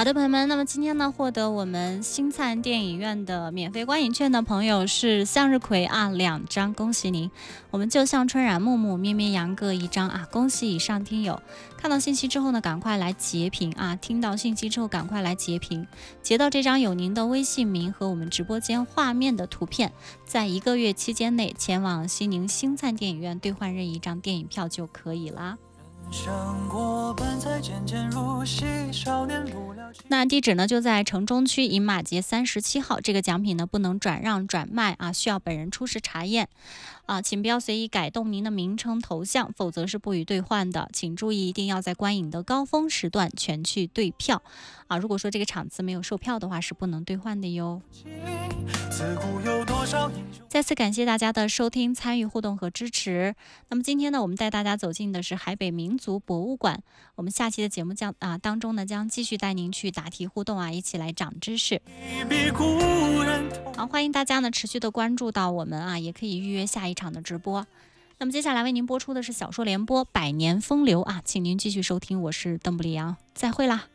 好的，朋友们，那么今天呢，获得我们星灿电影院的免费观影券的朋友是向日葵啊，2张，恭喜您！我们就像春染木木、咩咩羊各1张啊，恭喜以上听友！看到信息之后呢，赶快来截屏啊！听到信息之后，赶快来截屏，截到这张有您的微信名和我们直播间画面的图片，在1个月期间内前往西宁星灿电影院兑换任意一张电影票就可以啦。那地址呢就在城中区饮马街37号，这个奖品呢不能转让转卖啊，需要本人出示查验啊，请不要随意改动您的名称头像，否则是不予兑换的。请注意一定要在观影的高峰时段全去兑票啊，如果说这个场次没有售票的话是不能兑换的哟。再次感谢大家的收听、参与、互动和支持。那么今天呢，我们带大家走进的是海北民族博物馆。我们下期的节目当中呢，将继续带您去答题互动啊，一起来长知识。好，欢迎大家呢持续的关注到我们啊，也可以预约下一场的直播。那么接下来为您播出的是小说联播《百年风流》啊，请您继续收听，我是邓布利昂，再会啦。